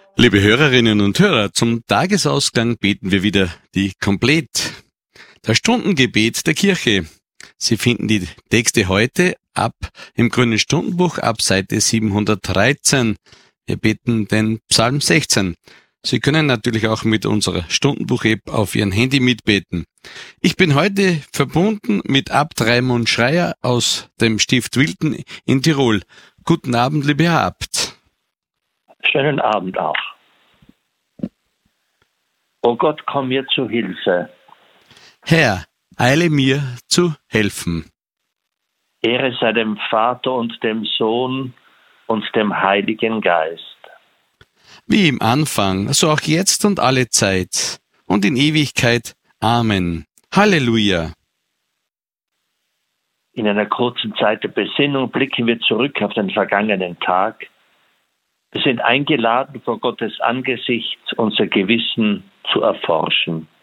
Liebe Hörerinnen und Hörer, zum Tagesausklang beten wir wieder die Komplett. Das Stundengebet der Kirche. Sie finden die Texte heute im Grünen Stundenbuch ab Seite 713. Wir beten den Psalm 16. Sie können natürlich auch mit unserer Stundenbuch-App auf Ihrem Handy mitbeten. Ich bin heute verbunden mit Abt Raimund Schreier aus dem Stift Wilten in Tirol. Guten Abend, lieber Herr Abt. Schönen Abend auch. O Gott, komm mir zu Hilfe. Herr, eile mir zu helfen. Ehre sei dem Vater und dem Sohn und dem Heiligen Geist. Wie im Anfang, so auch jetzt und alle Zeit und in Ewigkeit. Amen. Halleluja. In einer kurzen Zeit der Besinnung blicken wir zurück auf den vergangenen Tag. Wir sind eingeladen, vor Gottes Angesicht unser Gewissen zu erforschen.